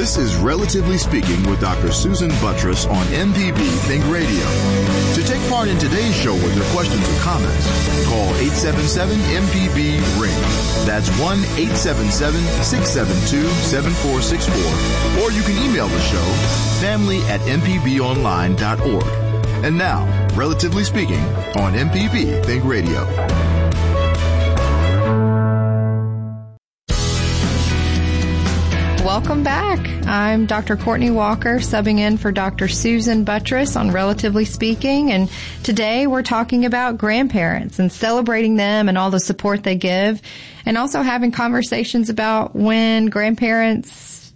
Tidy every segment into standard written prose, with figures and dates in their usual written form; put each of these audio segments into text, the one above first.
This is Relatively Speaking with Dr. Susan Buttross on MPB Think Radio. To take part in today's show with your questions or comments, call 877-MPB-RING. That's 1-877-672-7464. Or you can email the show, family@mpbonline.org. And now, Relatively Speaking on MPB Think Radio. Welcome back. I'm Dr. Courtney Walker, subbing in for Dr. Susan Buttross on Relatively Speaking, and today we're talking about grandparents and celebrating them and all the support they give, and also having conversations about when grandparents,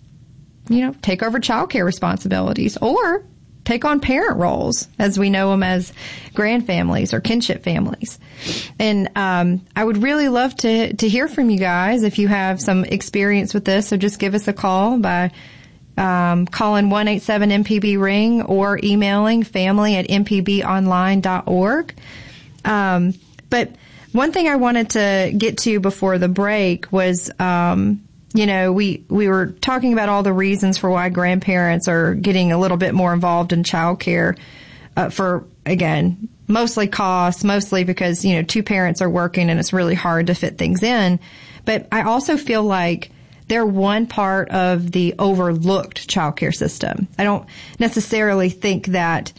take over childcare responsibilities or take on parent roles, as we know them as grandfamilies or kinship families. And I would really love to hear from you guys if you have some experience with this. So just give us a call by calling 1-877-MPB-RING or emailing family@mpbonline.org. But one thing I wanted to get to before the break was we were talking about all the reasons for why grandparents are getting a little bit more involved in childcare for, again, mostly costs, mostly because, two parents are working and it's really hard to fit things in. But I also feel like they're one part of the overlooked childcare system. I don't necessarily think that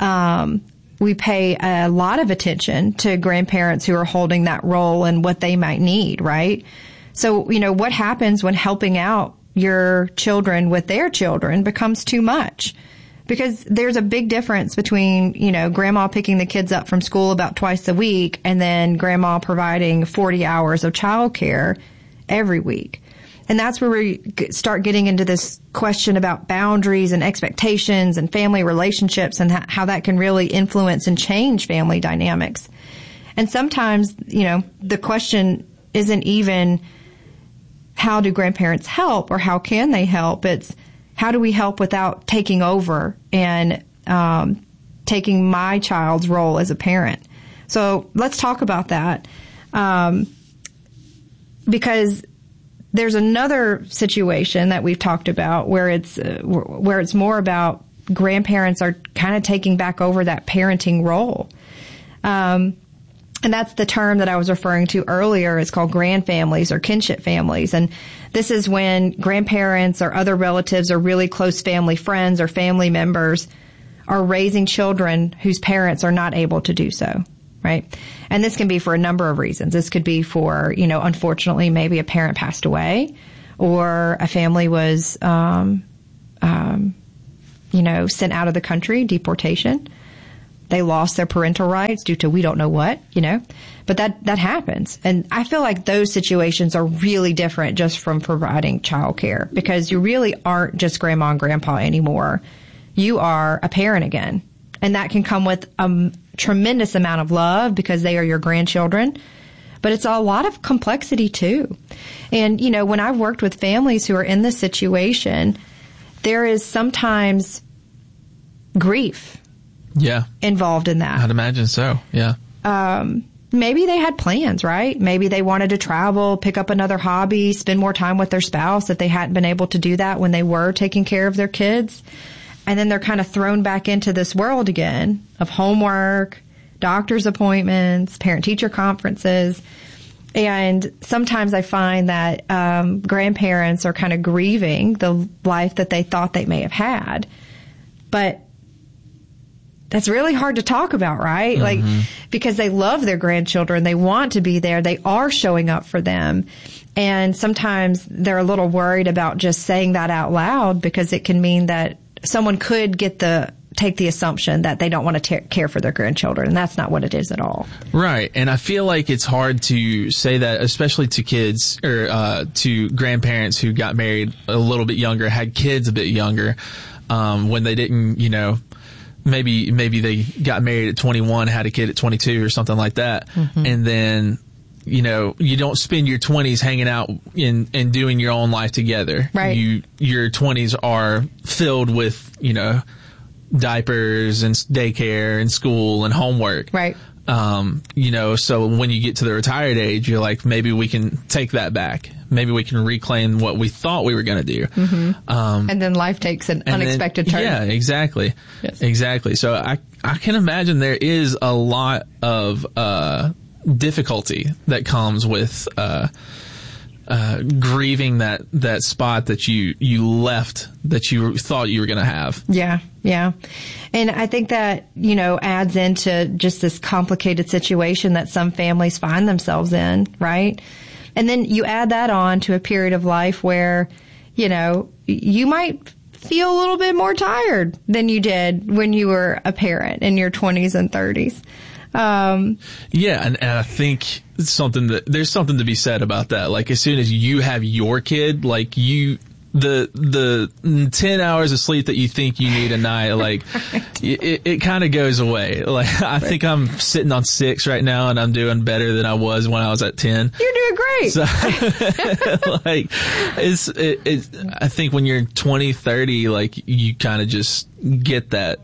we pay a lot of attention to grandparents who are holding that role and what they might need, right? So, what happens when helping out your children with their children becomes too much? Because there's a big difference between, grandma picking the kids up from school about twice a week and then grandma providing 40 hours of childcare every week. And that's where we start getting into this question about boundaries and expectations and family relationships and how that can really influence and change family dynamics. And sometimes, the question isn't even how do grandparents help or how can they help? It's how do we help without taking over and taking my child's role as a parent? So let's talk about that because there's another situation that we've talked about where it's more about grandparents are kind of taking back over that parenting role. And that's the term that I was referring to earlier. It's called grandfamilies or kinship families. And this is when grandparents or other relatives or really close family friends or family members are raising children whose parents are not able to do so, right? And this can be for a number of reasons. This could be for, unfortunately, maybe a parent passed away or a family was, sent out of the country, deportation. They lost their parental rights due to we don't know what, but that happens. And I feel like those situations are really different just from providing childcare because you really aren't just grandma and grandpa anymore. You are a parent again. And that can come with a tremendous amount of love because they are your grandchildren. But it's a lot of complexity too. And, when I've worked with families who are in this situation, there is sometimes grief. Yeah. Involved in that. I'd imagine so. Yeah. Maybe they had plans, right? Maybe they wanted to travel, pick up another hobby, spend more time with their spouse if they hadn't been able to do that when they were taking care of their kids. And then they're kind of thrown back into this world again of homework, doctor's appointments, parent-teacher conferences. And sometimes I find that grandparents are kind of grieving the life that they thought they may have had. But that's really hard to talk about, right? Mm-hmm. Because they love their grandchildren. They want to be there. They are showing up for them. And sometimes they're a little worried about just saying that out loud because it can mean that someone could take the assumption that they don't want to care for their grandchildren. And that's not what it is at all. Right. And I feel like it's hard to say that, especially to kids or to grandparents who got married a little bit younger, had kids a bit younger, when they didn't, maybe they got married at 21, had a kid at 22 or something like that. Mm-hmm. And then, you don't spend your 20s hanging out and doing your own life together. Right. Your 20s are filled with, diapers and daycare and school and homework. Right. So when you get to the retired age, you're like, maybe we can take that back. maybe we can reclaim what we thought we were going to do. And then life takes an unexpected turn. Yeah, exactly. Yes. Exactly. So I can imagine there is a lot of difficulty that comes with grieving that spot that you left, that you thought you were going to have. Yeah. Yeah. And I think that, adds into just this complicated situation that some families find themselves in, right? And then you add that on to a period of life where, you might feel a little bit more tired than you did when you were a parent in your 20s and 30s. Yeah, and I think there's something to be said about that. Like, as soon as you have your kid, like the 10 hours of sleep that you think you need a night, like it kind of goes away. Like, I think I'm sitting on 6 right now, and I'm doing better than I was when I was at 10. You're doing great. So, like, I think when you're 20, 30, like, you kind of just get that,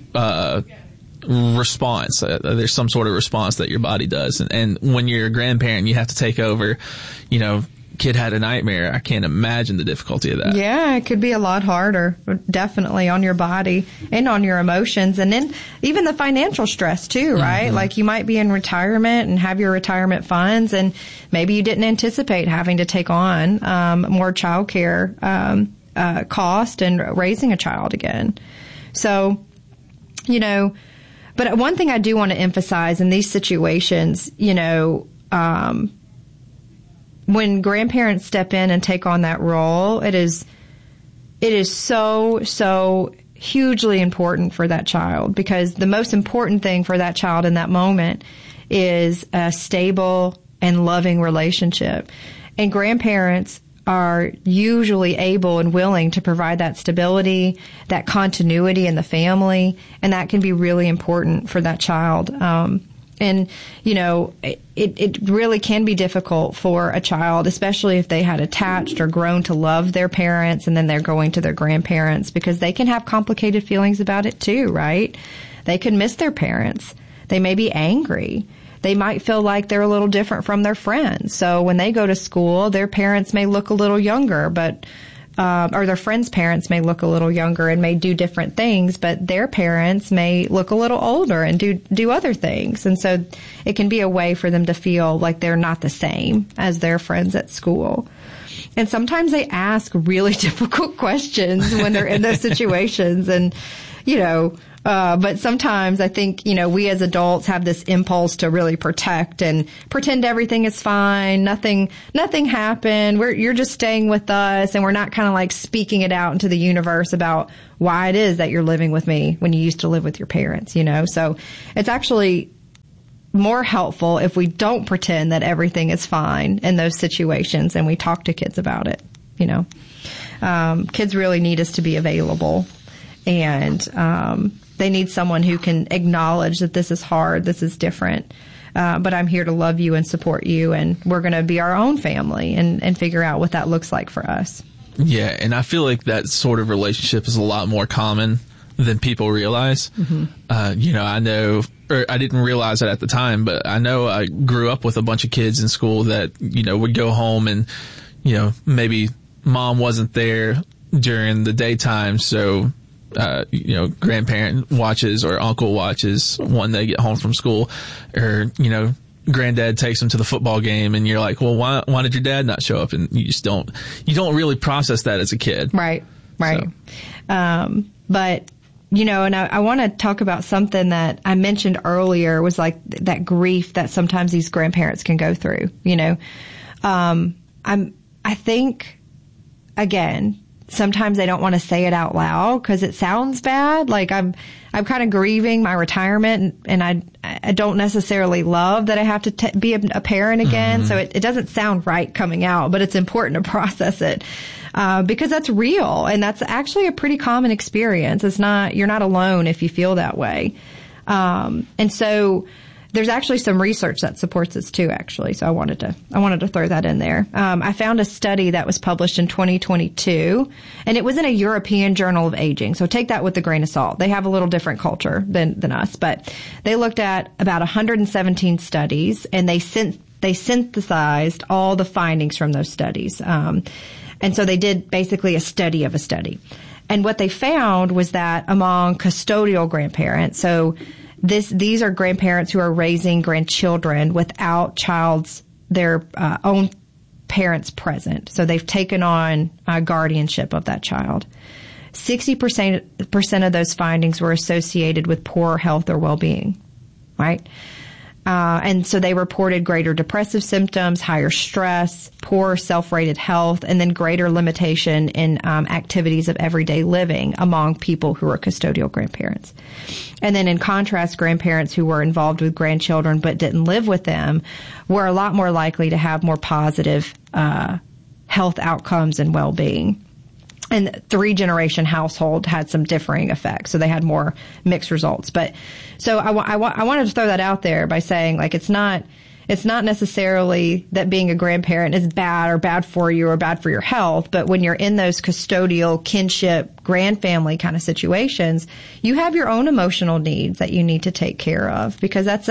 response. There's some sort of response that your body does. And when you're a grandparent, you have to take over, kid had a nightmare. I can't imagine the difficulty of that. Yeah, it could be a lot harder, definitely, on your body and on your emotions. And then even the financial stress too, right? Mm-hmm. Like, you might be in retirement and have your retirement funds, and maybe you didn't anticipate having to take on more childcare cost and raising a child again. So, but one thing I do want to emphasize in these situations, when grandparents step in and take on that role, it is so hugely important for that child, because the most important thing for that child in that moment is a stable and loving relationship. And grandparents are usually able and willing to provide that stability, that continuity in the family, and that can be really important for that child. And, it really can be difficult for a child, especially if they had attached or grown to love their parents and then they're going to their grandparents, because they can have complicated feelings about it too, right? They could miss their parents. They may be angry. They might feel like they're a little different from their friends. So when they go to school, their parents may look a little younger, or their friends' parents may look a little younger and may do different things, but their parents may look a little older and do other things. And so it can be a way for them to feel like they're not the same as their friends at school. And sometimes they ask really difficult questions when they're in those situations. And, but sometimes I think, we as adults have this impulse to really protect and pretend everything is fine. Nothing happened. You're just staying with us, and we're not kind of like speaking it out into the universe about why it is that you're living with me when you used to live with your parents, So it's actually more helpful if we don't pretend that everything is fine in those situations and we talk to kids about it, Kids really need us to be available, and, they need someone who can acknowledge that this is hard, this is different, but I'm here to love you and support you, and we're going to be our own family and figure out what that looks like for us. Yeah, and I feel like that sort of relationship is a lot more common than people realize. Mm-hmm. I know, or I didn't realize it at the time, but I know I grew up with a bunch of kids in school that, would go home and, maybe mom wasn't there during the daytime, so grandparent watches or uncle watches when they get home from school, or, granddad takes them to the football game, and you're like, well, why did your dad not show up? And you don't really process that as a kid. Right. So. But, and I want to talk about something that I mentioned earlier, was like that grief that sometimes these grandparents can go through, I think, again, sometimes they don't want to say it out loud because it sounds bad. Like I'm kind of grieving my retirement, and I don't necessarily love that I have to be a parent again. Mm-hmm. So it doesn't sound right coming out, but it's important to process it, because that's real. And that's actually a pretty common experience. You're not alone if you feel that way. And so there's actually some research that supports this too, actually. So I wanted to throw that in there. I found a study that was published in 2022, and it was in a European Journal of Aging. So take that with a grain of salt. They have a little different culture than us, but they looked at about 117 studies, and they they synthesized all the findings from those studies. And so they did basically a study of a study. And what they found was that among custodial grandparents, so these are grandparents who are raising grandchildren without their own parents present. So they've taken on guardianship of that child. 60% of those findings were associated with poor health or well-being, right? And so they reported greater depressive symptoms, higher stress, poor self-rated health, and then greater limitation in activities of everyday living among people who are custodial grandparents. And then in contrast, grandparents who were involved with grandchildren but didn't live with them were a lot more likely to have more positive health outcomes and well-being. And three-generation household had some differing effects, so they had more mixed results. But so I wanted to throw that out there by saying, like, it's not necessarily that being a grandparent is bad for you or bad for your health, but when you're in those custodial, kinship, grandfamily kind of situations, you have your own emotional needs that you need to take care of, because it's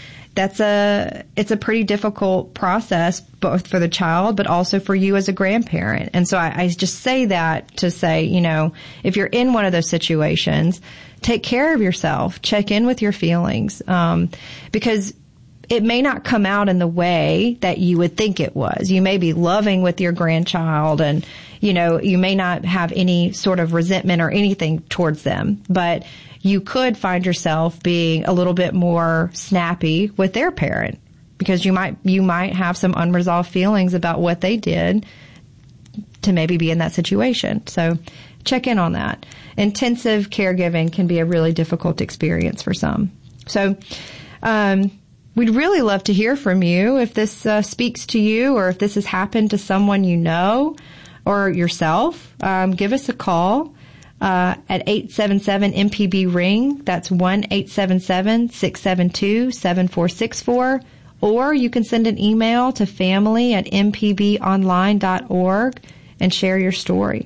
a pretty difficult process, both for the child, but also for you as a grandparent. And so I just say that to say, if you're in one of those situations, take care of yourself, check in with your feelings, because it may not come out in the way that you would think it was. You may be loving with your grandchild and, you may not have any sort of resentment or anything towards them, but you could find yourself being a little bit more snappy with their parent because you might have some unresolved feelings about what they did to maybe be in that situation. So check in on that. Intensive caregiving can be a really difficult experience for some. So, we'd really love to hear from you if this speaks to you or if this has happened to someone you know or yourself. Give us a call. At 877-MPB-RING. That's 1-877-672-7464. Or you can send an email to family@mpbonline.org and share your story.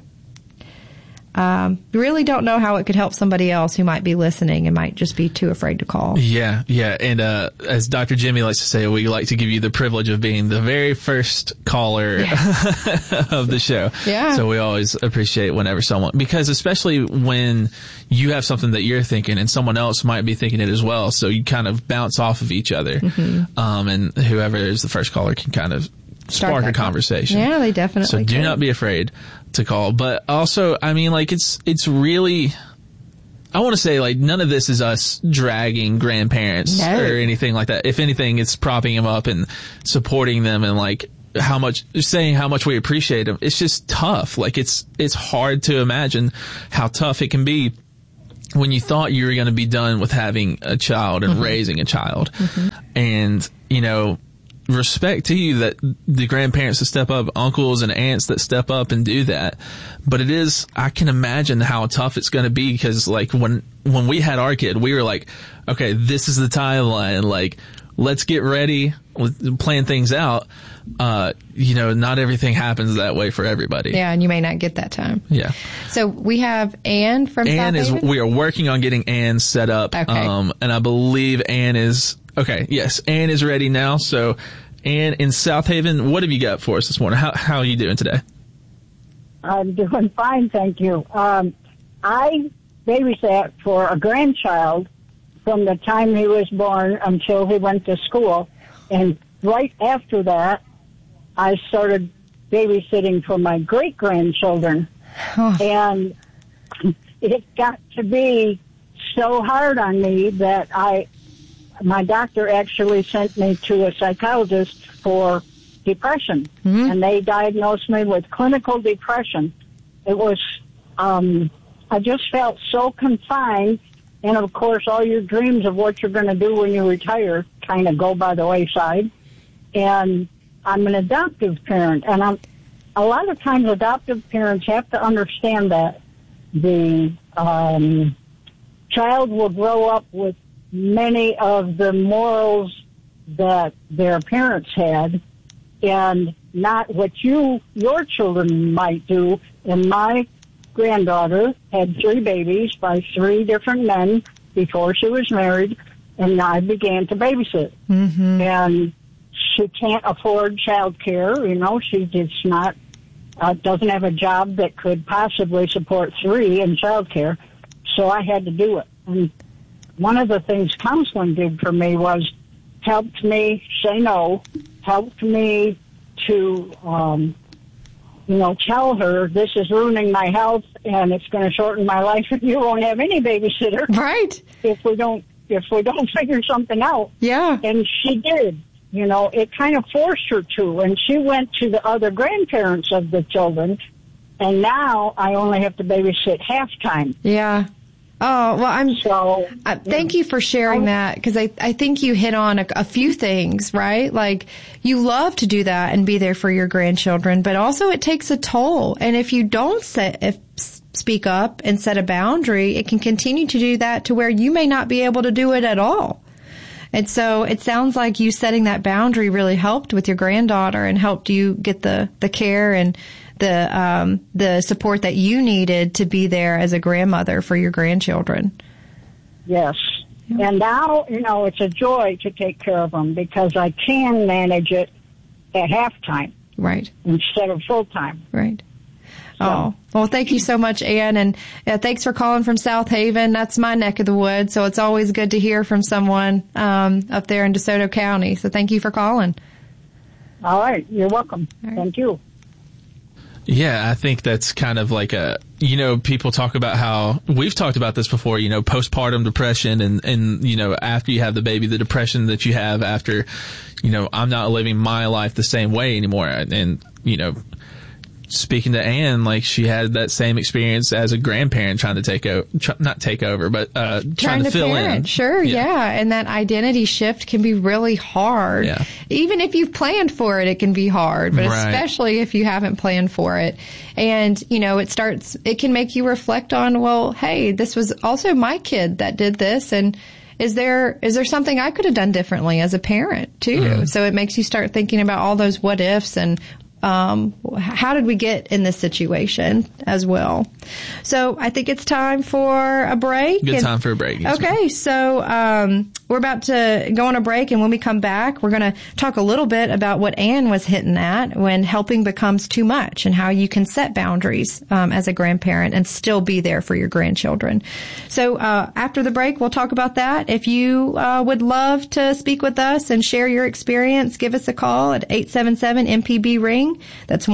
Really don't know how it could help somebody else who might be listening and might just be too afraid to call. Yeah. And as Dr. Jimmy likes to say, we like to give you the privilege of being the very first caller of the show. Yeah. So we always appreciate whenever someone, because especially when you have something that you're thinking and someone else might be thinking it as well, so you kind of bounce off of each other. Mm-hmm. And whoever is the first caller can kind of spark a conversation. Yeah, they definitely So do not be afraid to call. But also, it's really, I want to say, none of this is us dragging grandparents or anything like that. If anything, it's propping them up and supporting them and saying how much we appreciate them. It's just tough. It's hard to imagine how tough it can be when you thought you were going to be done with having a child and raising a child. Mm-hmm. And, respect to you that the grandparents that step up, uncles and aunts that step up and do that. But I can imagine how tough it's going to be because when we had our kid, we were like, okay, this is the timeline. Let's get ready, plan things out. Not everything happens that way for everybody. Yeah. And you may not get that time. Yeah. So we have Anne from South Haven? We are working on getting Anne set up. Okay. And I believe Anne is, okay. Yes. Anne is ready now. So Anne in South Haven, what have you got for us this morning? How are you doing today? I'm doing fine, thank you. I babysat for a grandchild from the time he was born until he went to school. And right after that, I started babysitting for my great-grandchildren. Oh. And it got to be so hard on me that my doctor actually sent me to a psychologist for depression. Mm-hmm. And they diagnosed me with clinical depression. It was, I just felt so confined. And of course, all your dreams of what you're going to do when you retire kind of go by the wayside. And I'm an adoptive parent. And a lot of times adoptive parents have to understand that the child will grow up with many of the morals that their parents had and not what your children might do. And my granddaughter had 3 babies by 3 different men before she was married, and I began to babysit. Mm-hmm. And she can't afford child care. You know, she just not, doesn't have a job that could possibly support 3 in child care. So I had to do it. And one of the things counseling did for me was helped me say no, helped me to, tell her this is ruining my health and it's going to shorten my life and you won't have any babysitter. Right. If we don't figure something out. Yeah. And she did. You know, it kind of forced her to. And she went to the other grandparents of the children. And now I only have to babysit half time. Yeah. Oh, well, thank you for sharing that, because I think you hit on a few things, right? Like, you love to do that and be there for your grandchildren, but also it takes a toll. And if you don't speak up and set a boundary, it can continue to do that to where you may not be able to do it at all. And so it sounds like you setting that boundary really helped with your granddaughter and helped you get the care and the support that you needed to be there as a grandmother for your grandchildren. Yes. Yeah. And now, it's a joy to take care of them because I can manage it at halftime. Right. Instead of full time. Right. So. Oh, well, thank you so much, Ann. And thanks for calling from South Haven. That's my neck of the woods. So it's always good to hear from someone up there in DeSoto County. So thank you for calling. All right. You're welcome. Right. Thank you. Yeah, I think that's kind of like people talk about how, we've talked about this before, postpartum depression and after you have the baby, the depression that you have after, I'm not living my life the same way anymore. And speaking to Ann, like, she had that same experience as a grandparent trying to not take over, but trying to fill parent. in. Sure, yeah. And that identity shift can be really hard. Yeah. Even if you've planned for it, it can be hard, but especially if you haven't planned for it. And, it can make you reflect on, well, hey, this was also my kid that did this, and is there something I could have done differently as a parent too? Mm-hmm. So it makes you start thinking about all those what ifs and how did we get in this situation as well? So I think it's time for a break. Good time for a break. Okay, so we're about to go on a break, and when we come back, we're going to talk a little bit about what Ann was hitting at when helping becomes too much and how you can set boundaries as a grandparent and still be there for your grandchildren. So after the break, we'll talk about that. If you would love to speak with us and share your experience, give us a call at 877-MPB-RING. That's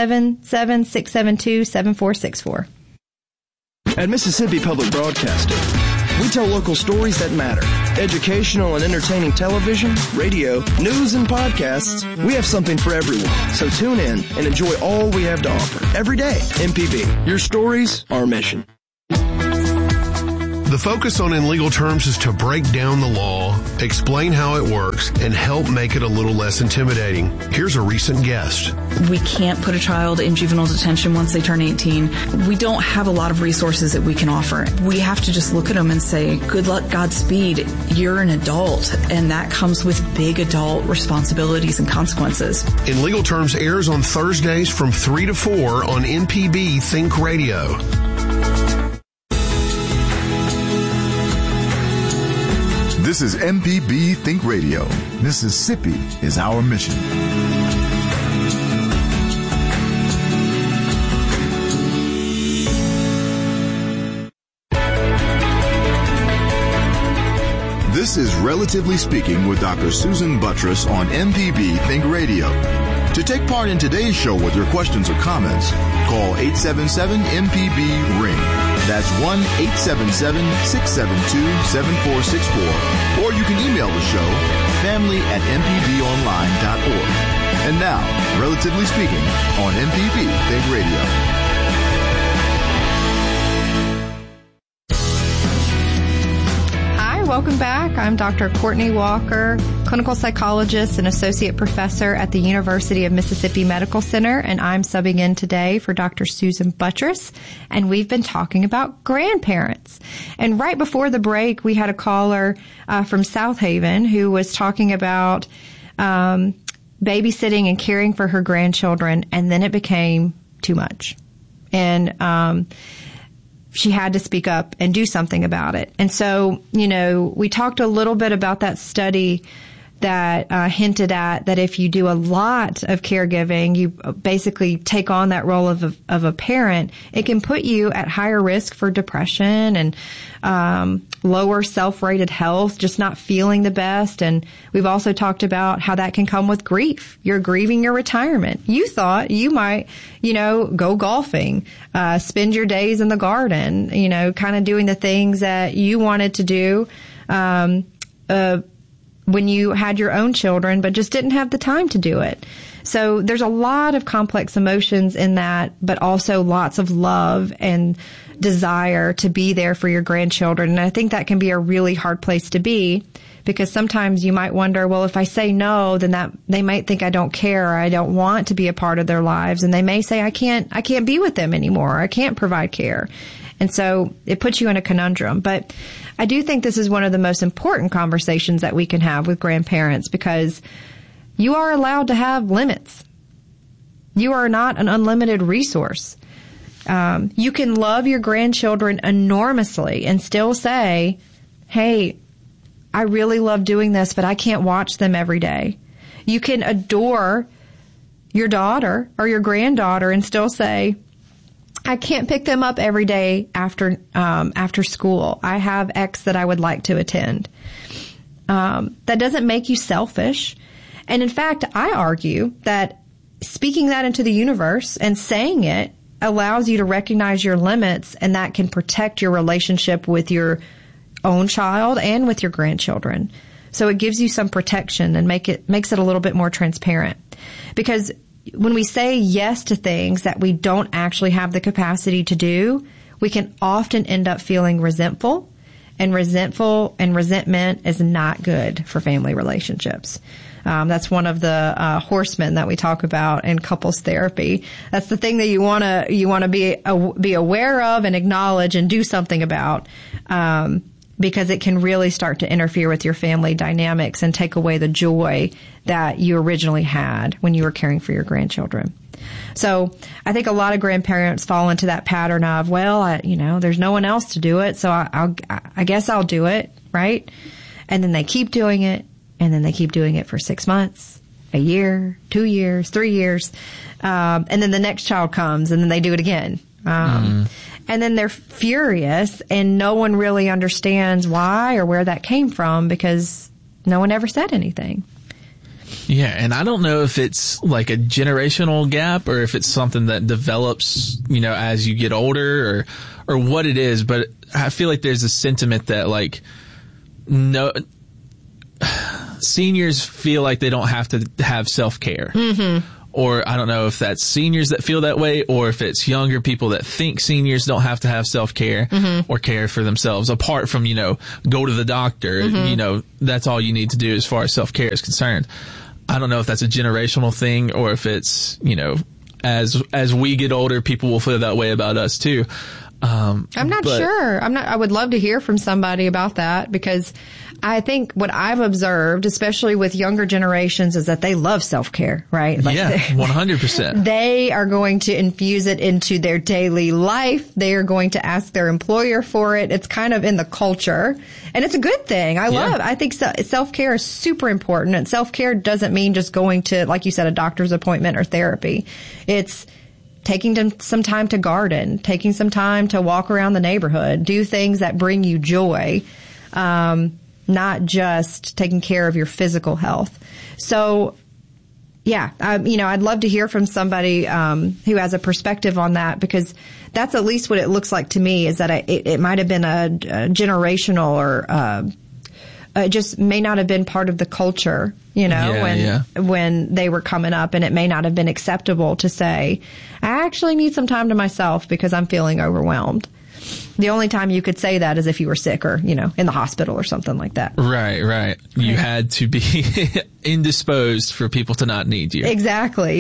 1-877-672-7464. At Mississippi Public Broadcasting, we tell local stories that matter. Educational and entertaining television, radio, news, and podcasts. We have something for everyone. So tune in and enjoy all we have to offer. Every day, MPB. Your stories, our mission. The focus on In Legal Terms is to break down the law, explain how it works, and help make it a little less intimidating. Here's a recent guest. We can't put a child in juvenile detention once they turn 18. We don't have a lot of resources that we can offer. We have to just look at them and say, good luck, Godspeed. You're an adult, and that comes with big adult responsibilities and consequences. In Legal Terms airs on Thursdays from 3 to 4 on MPB Think Radio. This is MPB Think Radio. Mississippi is our mission. This is Relatively Speaking with Dr. Susan Buttross on MPB Think Radio. To take part in today's show with your questions or comments, call 877-MPB-RING. That's 1-877-672-7464. Or you can email the show, family@mpbonline.org. And now, Relatively Speaking on MPB Think Radio. Welcome back. I'm Dr. Courtney Walker, clinical psychologist and associate professor at the University of Mississippi Medical Center, and I'm subbing in today for Dr. Susan Buttross, and we've been talking about grandparents. And right before the break, we had a caller from South Haven who was talking about babysitting and caring for her grandchildren, and then it became too much. And she had to speak up and do something about it. And so, we talked a little bit about that study that hinted at that if you do a lot of caregiving, you basically take on that role of a parent, it can put you at higher risk for depression and lower self-rated health, just not feeling the best. And we've also talked about how that can come with grief. You're grieving your retirement. You thought you might, go golfing, spend your days in the garden, kind of doing the things that you wanted to do when you had your own children, but just didn't have the time to do it. So there's a lot of complex emotions in that, but also lots of love and desire to be there for your grandchildren. And I think that can be a really hard place to be, because sometimes you might wonder, well, if I say no, then that they might think I don't care, or I don't want to be a part of their lives. And they may say, I can't be with them anymore. I can't provide care. And so it puts you in a conundrum. But I do think this is one of the most important conversations that we can have with grandparents, because you are allowed to have limits. You are not an unlimited resource. You can love your grandchildren enormously and still say, hey, I really love doing this, but I can't watch them every day. You can adore your daughter or your granddaughter and still say, I can't pick them up every day after school. I have X that I would like to attend. That doesn't make you selfish. And in fact, I argue that speaking that into the universe and saying it allows you to recognize your limits, and that can protect your relationship with your own child and with your grandchildren. So it gives you some protection and makes it a little bit more transparent. Because when we say yes to things that we don't actually have the capacity to do, we can often end up feeling resentful, and resentment is not good for family relationships. That's one of the horsemen that we talk about in couples therapy. That's the thing that you want to be aware of and acknowledge and do something about, because it can really start to interfere with your family dynamics and take away the joy that you originally had when you were caring for your grandchildren. So I think a lot of grandparents fall into that pattern of, well, there's no one else to do it, so I guess I'll do it, right? And then they keep doing it, and then they keep doing it for 6 months, a year, 2 years, 3 years, and then the next child comes, and then they do it again. And then they're furious, and no one really understands why or where that came from, because no one ever said anything. Yeah, and I don't know if it's like a generational gap or if it's something that develops, as you get older, or what it is, but I feel like there's a sentiment that seniors feel like they don't have to have self-care. Mm-hmm. Or I don't know if that's seniors that feel that way, or if it's younger people that think seniors don't have to have self-care mm-hmm. or care for themselves, apart from, go to the doctor. Mm-hmm. That's all you need to do as far as self-care is concerned. I don't know if that's a generational thing, or if it's, as we get older, people will feel that way about us too. I'm not sure. I would love to hear from somebody about that, because I think what I've observed, especially with younger generations, is that they love self-care, right? Yeah, 100%. They are going to infuse it into their daily life. They are going to ask their employer for it. It's kind of in the culture, and it's a good thing. I think self-care is super important, and self-care doesn't mean just going to, like you said, a doctor's appointment or therapy. It's taking some time to garden, taking some time to walk around the neighborhood, do things that bring you joy, not just taking care of your physical health. So, yeah, I'd love to hear from somebody who has a perspective on that, because that's at least what it looks like to me, is that it might have been a generational, or it just may not have been part of the culture, when they were coming up, and it may not have been acceptable to say, I actually need some time to myself because I'm feeling overwhelmed. The only time you could say that is if you were sick or, in the hospital or something like that. Right. You had to be indisposed for people to not need you. Exactly.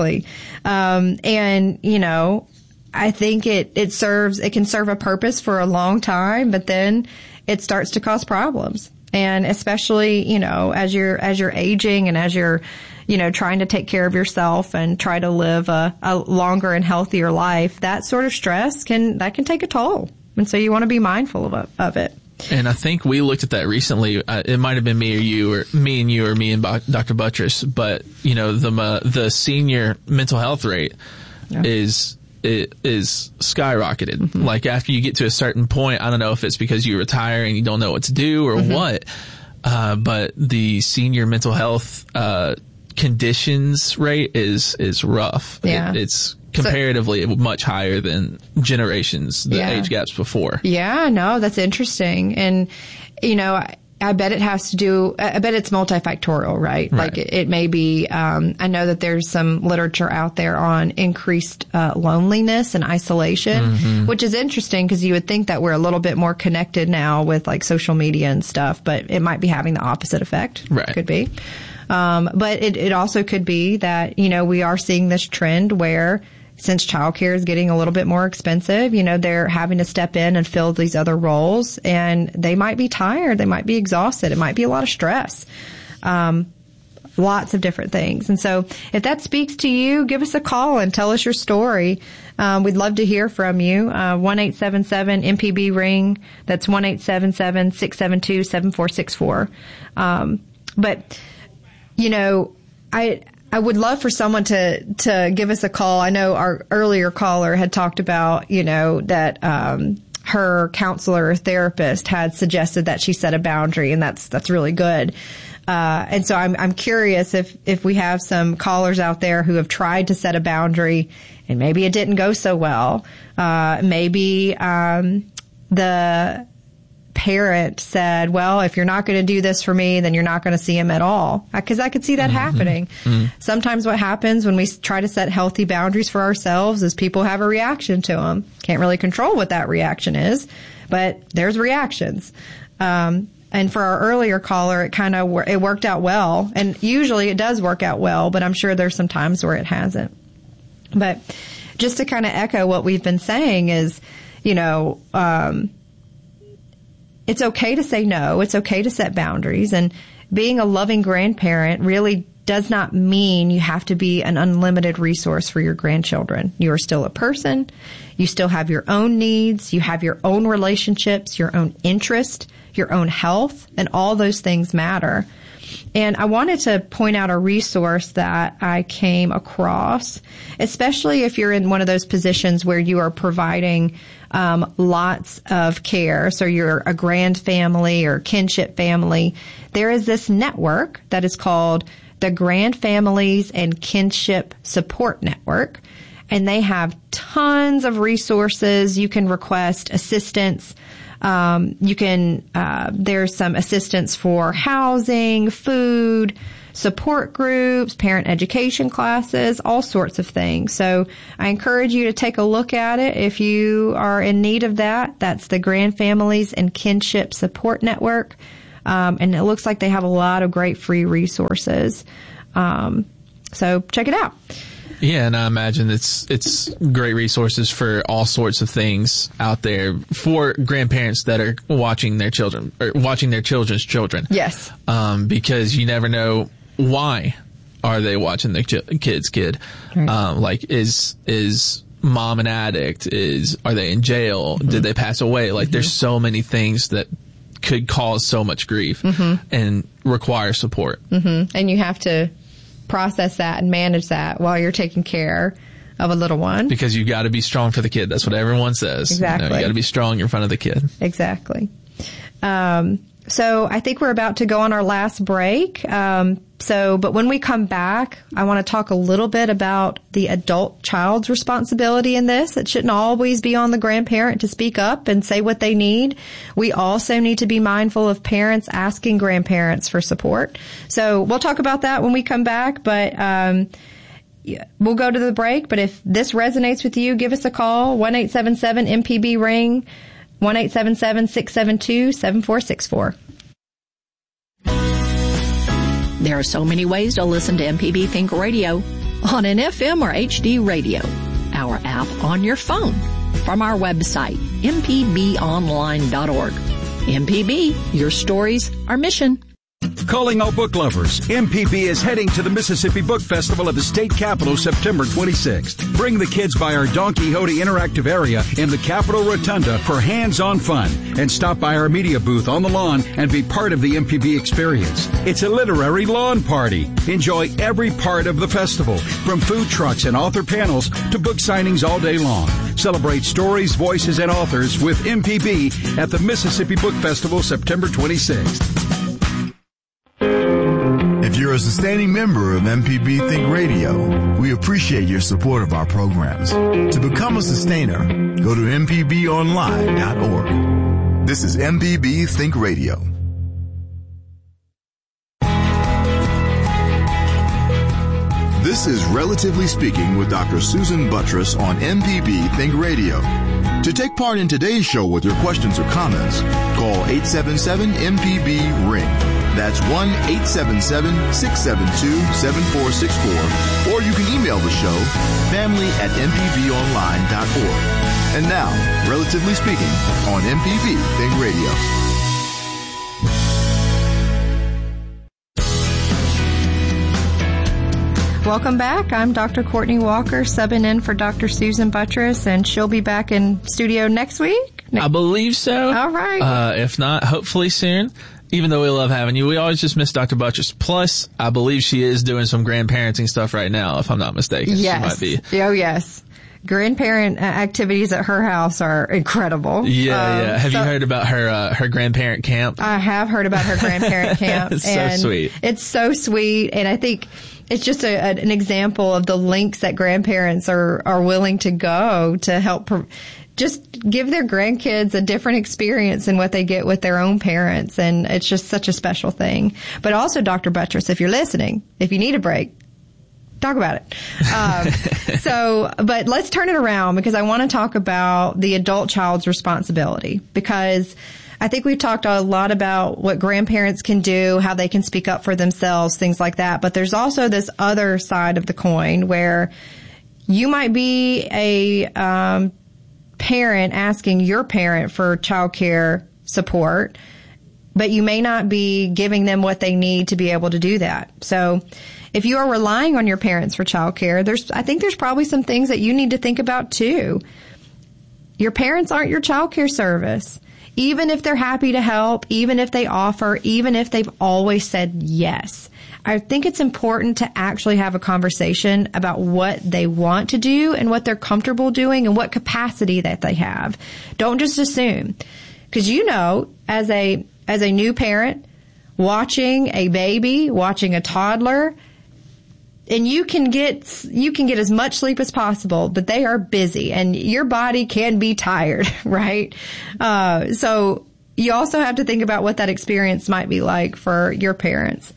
And, I think it can serve a purpose for a long time, but then it starts to cause problems. And especially, as you're aging and as you're, trying to take care of yourself and try to live a longer and healthier life, that sort of stress can take a toll. And so you want to be mindful of it. And I think we looked at that recently. It might have been me and Dr. Buttress, but the senior mental health rate is skyrocketed. Mm-hmm. Like after you get to a certain point, I don't know if it's because you retire and you don't know what to do or what, but the senior mental health conditions rate is rough. Yeah. It's comparatively much higher than generations, the age gaps before. Yeah, no, that's interesting. And, I bet it has to do, I bet it's multifactorial, right? Like it may be, I know that there's some literature out there on increased loneliness and isolation, which is interesting because you would think that we're a little bit more connected now with like social media and stuff, but it might be having the opposite effect. Right. Could be. But it also could be that, we are seeing this trend where since childcare is getting a little bit more expensive, they're having to step in and fill these other roles, and they might be tired. They might be exhausted. It might be a lot of stress. Lots of different things. And so if that speaks to you, give us a call and tell us your story. We'd love to hear from you. 1-877-MPB-RING. That's 1-877-672-7464. But, I would love for someone to give us a call. I know our earlier caller had talked about, that, her counselor or therapist had suggested that she set a boundary, and that's really good. And so I'm curious if we have some callers out there who have tried to set a boundary and maybe it didn't go so well. Maybe, the parent said, well, if you're not going to do this for me, then you're not going to see him at all. Because I could see that happening. Sometimes what happens when we try to set healthy boundaries for ourselves is people have a reaction to them. Can't really control what that reaction is, but there's reactions. And for our earlier caller, it worked out well. And usually it does work out well, but I'm sure there's some times where it hasn't. But just to kind of echo what we've been saying is, it's okay to say no. It's okay to set boundaries. And being a loving grandparent really does not mean you have to be an unlimited resource for your grandchildren. You are still a person. You still have your own needs. You have your own relationships, your own interest, your own health, and all those things matter. And I wanted to point out a resource that I came across, especially if you're in one of those positions where you are providing lots of care. So you're a grand family or kinship family. There is this network that is called the Grand Families and Kinship Support Network. And they have tons of resources. You can request assistance. There's some assistance for housing, food, support groups, parent education classes, all sorts of things. So I encourage you to take a look at it if you are in need of that. That's the Grand Families and Kinship Support Network. And it looks like they have a lot of great free resources. So check it out. Yeah, and I imagine it's great resources for all sorts of things out there for grandparents that are watching their children or watching their children's children. Yes. Because you never know why are they watching their kid's kid. Right. Like is mom an addict? Are they in jail? Mm-hmm. Did they pass away? Like there's so many things that could cause so much grief and require support. And you have to process that and manage that while you're taking care of a little one. Because you got to be strong for the kid. That's what everyone says. Exactly. You got to be strong in front of the kid. Exactly. So I think we're about to go on our last break. But when we come back, I want to talk a little bit about the adult child's responsibility in this. It shouldn't always be on the grandparent to speak up and say what they need. We also need to be mindful of parents asking grandparents for support. So we'll talk about that when we come back, but we'll go to the break. But if this resonates with you, give us a call, 1-877-MPB-RING, 1-877-672-7464. There are so many ways to listen to MPB Think Radio on an FM or HD radio, our app on your phone, from our website, mpbonline.org. MPB, your stories, our mission. Calling all book lovers, MPB is heading to the Mississippi Book Festival at the state capitol September 26th. Bring the kids by our Don Quixote interactive area in the Capitol Rotunda for hands-on fun, and stop by our media booth on the lawn and be part of the MPB experience. It's a literary lawn party. Enjoy every part of the festival, from food trucks and author panels to book signings all day long. Celebrate stories, voices, and authors with MPB at the Mississippi Book Festival September 26th. If you're a sustaining member of MPB Think Radio, we appreciate your support of our programs. To become a sustainer, go to mpbonline.org. This is MPB Think Radio. This is Relatively Speaking with Dr. Susan Buttross on MPB Think Radio. To take part in today's show with your questions or comments, call 877-MPB-RING. That's 1-877-672-7464. Or you can email the show, family@mpbonline.org. And now, Relatively Speaking on MPB Think Radio. Welcome back. I'm Dr. Courtney Walker, subbing in for Dr. Susan Buttross, and she'll be back in studio next week? I believe so. All right. If not, hopefully soon. Even though we love having you, we always just miss Dr. Buttross. Plus, I believe she is doing some grandparenting stuff right now, if I'm not mistaken. Yes. She might be. Oh, yes. Grandparent activities at her house are incredible. Yeah. Have you heard about her grandparent camp? I have heard about her grandparent camp. It's so sweet. It's so sweet, and I think it's just an example of the lengths that grandparents are willing to go to help just give their grandkids a different experience than what they get with their own parents. And it's just such a special thing. But also, Dr. Buttross, if you're listening, if you need a break, talk about it. But let's turn it around, because I want to talk about the adult child's responsibility, because I think we've talked a lot about what grandparents can do, how they can speak up for themselves, things like that. But there's also this other side of the coin where you might be a parent asking your parent for childcare support, but you may not be giving them what they need to be able to do that. So if you are relying on your parents for childcare, I think there's probably some things that you need to think about too. Your parents aren't your childcare service. Even if they're happy to help, even if they offer, even if they've always said yes. I think it's important to actually have a conversation about what they want to do and what they're comfortable doing and what capacity that they have. Don't just assume. Because as a new parent, watching a baby, watching a toddler, and you can get as much sleep as possible, but they are busy and your body can be tired, right? So you also have to think about what that experience might be like for your parents.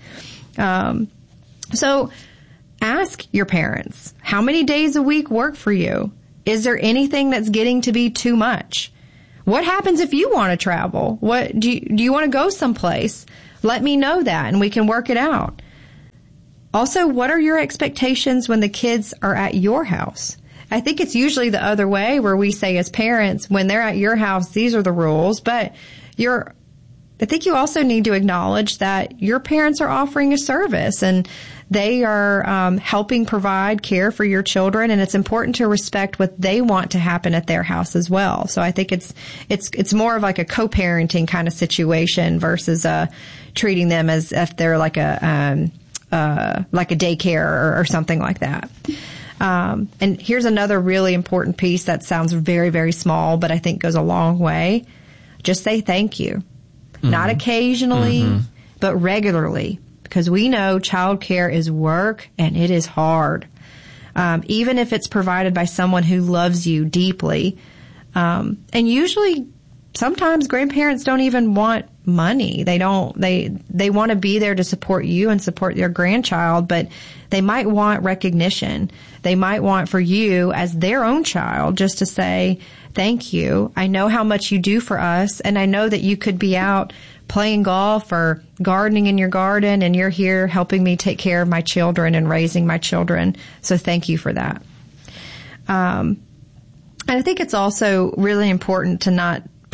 So ask your parents, how many days a week work for you? Is there anything that's getting to be too much? What happens if you want to travel? What do you want to go someplace? Let me know that and we can work it out. Also, what are your expectations when the kids are at your house? I think it's usually the other way, where we say as parents, when they're at your house, these are the rules. But I think you also need to acknowledge that your parents are offering a service and they are helping provide care for your children, and it's important to respect what they want to happen at their house as well. So I think it's more of like a co-parenting kind of situation versus treating them as if they're like a daycare or something like that. And here's another really important piece that sounds very, very small, but I think goes a long way. Just say thank you. Mm-hmm. Not occasionally, but regularly, because we know childcare is work and it is hard. Even if it's provided by someone who loves you deeply. And usually, sometimes grandparents don't even want money. They want to be there to support you and support their grandchild, but they might want recognition. They might want for you as their own child just to say, thank you. I know how much you do for us, and I know that you could be out playing golf or gardening in your garden, and you're here helping me take care of my children and raising my children. So thank you for that. And I think it's also really important to not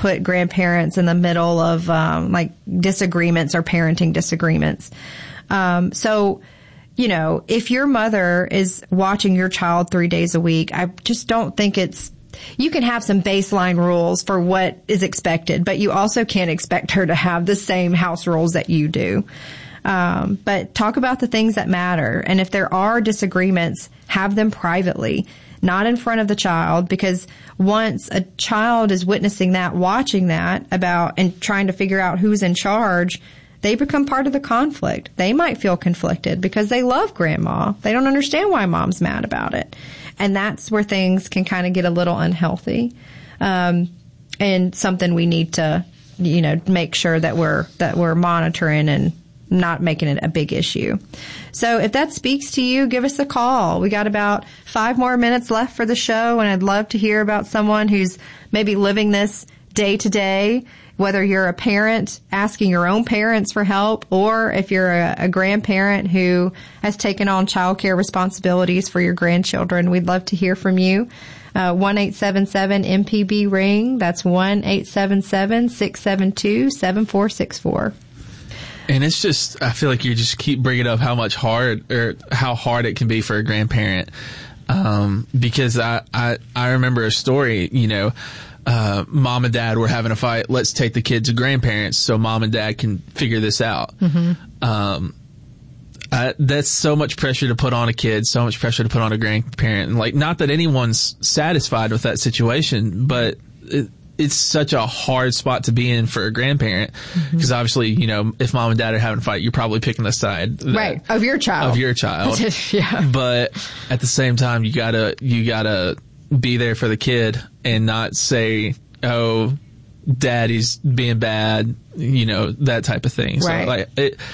put grandparents in the middle of like disagreements or parenting disagreements. So, you know, if your mother is watching your child 3 days a week, I just don't think you can have some baseline rules for what is expected, but you also can't expect her to have the same house rules that you do. But talk about the things that matter. And if there are disagreements, have them privately, not in front of the child, because once a child is witnessing that, watching that and trying to figure out who's in charge, they become part of the conflict. They might feel conflicted because they love grandma. They don't understand why mom's mad about it. And that's where things can kind of get a little unhealthy. And something we need to, you know, make sure that we're monitoring and not making it a big issue. So if that speaks to you, give us a call. We got about 5 more minutes left for the show, and I'd love to hear about someone who's maybe living this day to day, whether you're a parent asking your own parents for help, or if you're a grandparent who has taken on childcare responsibilities for your grandchildren. We'd love to hear from you. 1-877-MPB-RING. That's 1-877-672-7464. And it's just, I feel like you just keep bringing up how hard it can be for a grandparent. Because I remember a story, you know, mom and dad were having a fight. Let's take the kids to grandparents so mom and dad can figure this out. Mm-hmm. That's so much pressure to put on a kid, so much pressure to put on a grandparent. And like, not that anyone's satisfied with that situation, but it's such a hard spot to be in for a grandparent, because obviously, you know, if mom and dad are having a fight, you're probably picking the side of your child. Yeah. But at the same time, you gotta be there for the kid and not say, "Oh, daddy's being bad," you know, that type of thing. Right. So like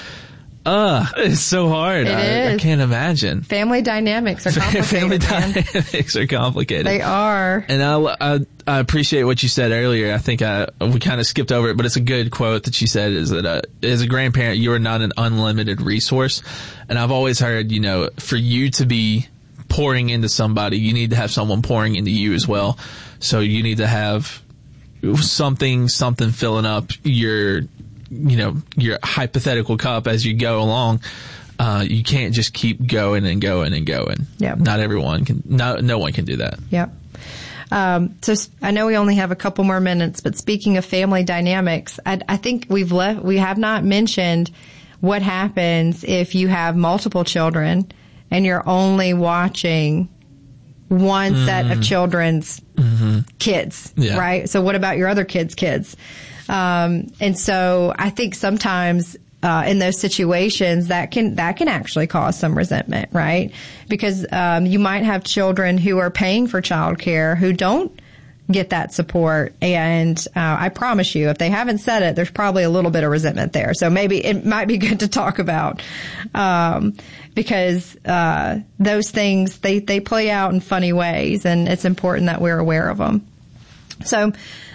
it's so hard. I can't imagine. Family dynamics are complicated. Dynamics are complicated. They are. And I appreciate what you said earlier. I think we kind of skipped over it, but it's a good quote that you said, is that as a grandparent, you are not an unlimited resource. And I've always heard, you know, for you to be pouring into somebody, you need to have someone pouring into you as well. So you need to have something filling up your hypothetical cup as you go along. You can't just keep going and going and going. Yeah. Not everyone can, no one can do that. Yep. So I know we only have a couple more minutes, but speaking of family dynamics, I think we have not mentioned what happens if you have multiple children and you're only watching one set of children's kids, right? So what about your other kids' kids? And so I think sometimes in those situations that can actually cause some resentment, right? Because you might have children who are paying for childcare who don't get that support, and I promise you, if they haven't said it, there's probably a little bit of resentment there. So maybe it might be good to talk about, because those things they play out in funny ways, and it's important that we're aware of them. So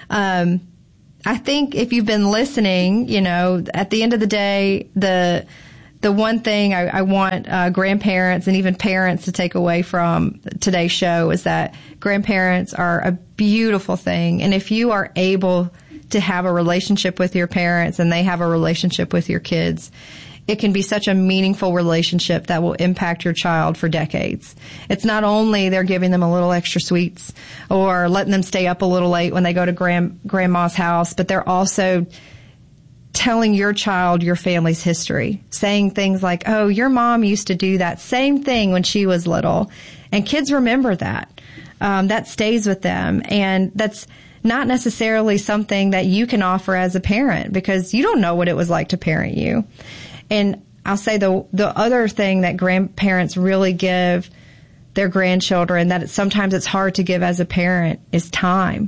I think if you've been listening, you know, at the end of the day, the one thing I want grandparents and even parents to take away from today's show is that grandparents are a beautiful thing. And if you are able to have a relationship with your parents and they have a relationship with your kids, it can be such a meaningful relationship that will impact your child for decades. It's not only they're giving them a little extra sweets or letting them stay up a little late when they go to grandma's house, but they're also telling your child your family's history, saying things like, "Oh, your mom used to do that same thing when she was little." And kids remember that. That stays with them. And that's not necessarily something that you can offer as a parent, because you don't know what it was like to parent you. And I'll say the other thing that grandparents really give their grandchildren that sometimes it's hard to give as a parent is time.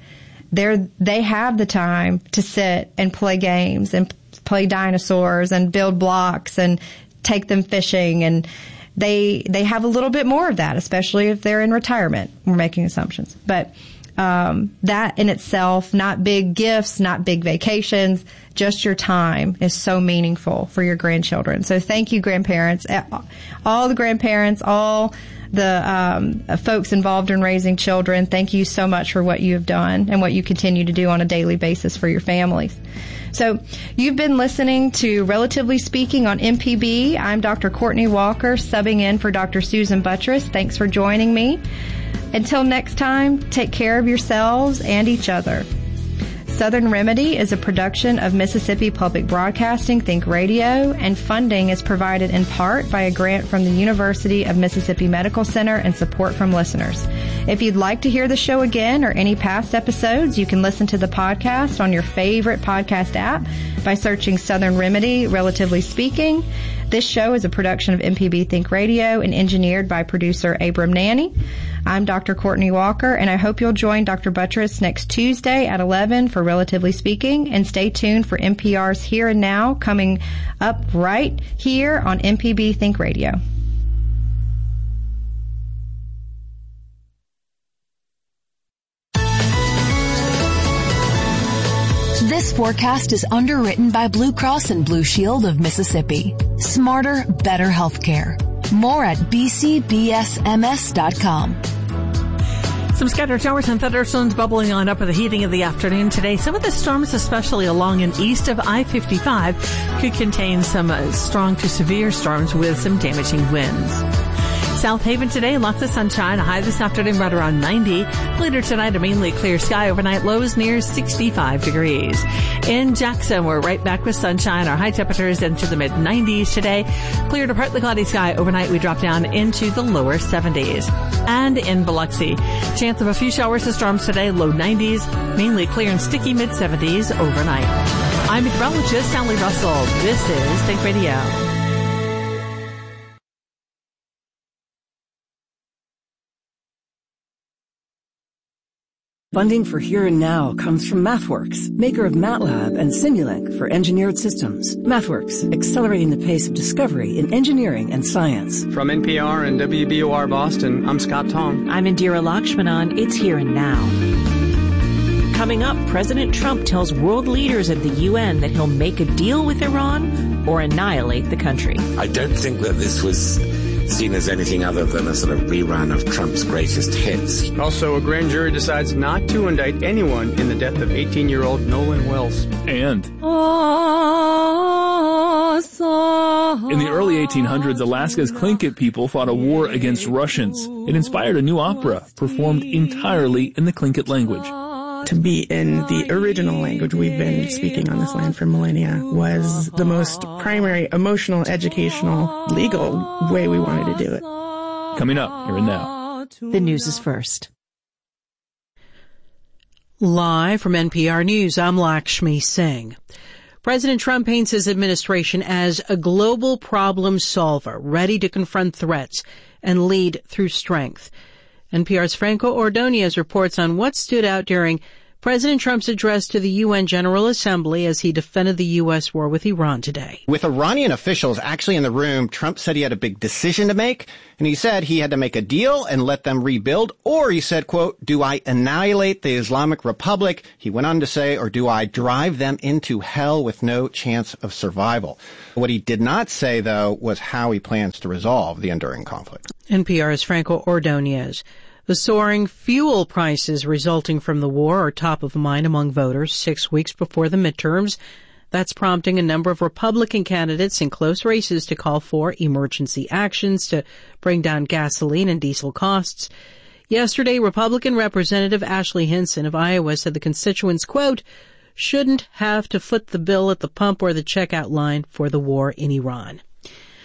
They have the time to sit and play games and play dinosaurs and build blocks and take them fishing, and they have a little bit more of that, especially if they're in retirement. We're making assumptions. But that in itself, not big gifts, not big vacations, just your time is so meaningful for your grandchildren. So thank you, grandparents, all the grandparents, all the folks involved in raising children. Thank you so much for what you have done and what you continue to do on a daily basis for your families. So you've been listening to Relatively Speaking on MPB. I'm Dr. Courtney Walker, subbing in for Dr. Susan Buttross. Thanks for joining me. Until next time, take care of yourselves and each other. Southern Remedy is a production of Mississippi Public Broadcasting Think Radio, and funding is provided in part by a grant from the University of Mississippi Medical Center and support from listeners. If you'd like to hear the show again or any past episodes, you can listen to the podcast on your favorite podcast app by searching Southern Remedy, Relatively Speaking. This show is a production of MPB Think Radio and engineered by producer Abram Nanny. I'm Dr. Courtney Walker, and I hope you'll join Dr. Buttross next Tuesday at 11 for Relatively Speaking, and stay tuned for NPR's Here and Now coming up right here on MPB Think Radio. This forecast is underwritten by Blue Cross and Blue Shield of Mississippi. Smarter, better healthcare. More at bcbsms.com. Some scattered showers and thunderstorms bubbling on up with the heating of the afternoon today. Some of the storms, especially along and east of I-55, could contain some strong to severe storms with some damaging winds. South Haven today, lots of sunshine, a high this afternoon right around 90. Later tonight, a mainly clear sky, overnight lows near 65 degrees. In Jackson, we're right back with sunshine. Our high temperatures into the mid-90s today. Clear to partly cloudy sky, overnight we drop down into the lower 70s. And in Biloxi, chance of a few showers and storms today, low 90s, mainly clear and sticky mid-70s overnight. I'm meteorologist Sally Russell. This is Think Radio. Funding for Here and Now comes from MathWorks, maker of MATLAB and Simulink for engineered systems. MathWorks, accelerating the pace of discovery in engineering and science. From NPR and WBOR Boston, I'm Scott Tong. I'm Indira Lakshmanan. It's Here and Now. Coming up, President Trump tells world leaders at the UN that he'll make a deal with Iran or annihilate the country. I don't think that this was seen as anything other than a sort of rerun of Trump's greatest hits. Also, a grand jury decides not to indict anyone in the death of 18-year-old Nolan Wells. And in the early 1800s, Alaska's Tlingit people fought a war against Russians. It inspired a new opera performed entirely in the Tlingit language. To be in the original language we've been speaking on this land for millennia was the most primary emotional, educational, legal way we wanted to do it. Coming up here and now. The news is first. Live from NPR News, I'm Lakshmi Singh. President Trump paints his administration as a global problem solver, ready to confront threats and lead through strength. NPR's Franco Ordonez reports on what stood out during President Trump's address to the UN General Assembly as he defended the U.S. war with Iran today. With Iranian officials actually in the room, Trump said he had a big decision to make, and he said he had to make a deal and let them rebuild, or he said, quote, do I annihilate the Islamic Republic? He went on to say, or do I drive them into hell with no chance of survival? What he did not say, though, was how he plans to resolve the enduring conflict. NPR's Franco Ordonez. The soaring fuel prices resulting from the war are top of mind among voters 6 weeks before the midterms. That's prompting a number of Republican candidates in close races to call for emergency actions to bring down gasoline and diesel costs. Yesterday, Republican Representative Ashley Hinson of Iowa said the constituents, quote, shouldn't have to foot the bill at the pump or the checkout line for the war in Iran.